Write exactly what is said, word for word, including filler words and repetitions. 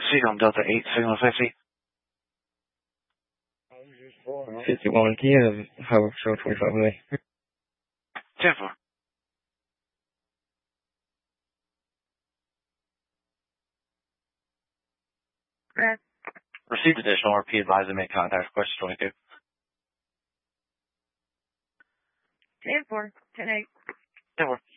Seagull Delta eight, signal fifty. fifty-one, can you have Howard Show twenty-five with me? ten four. Correct. Received additional R P advised to make contact with question twenty-two. ten four, ten eight. ten four.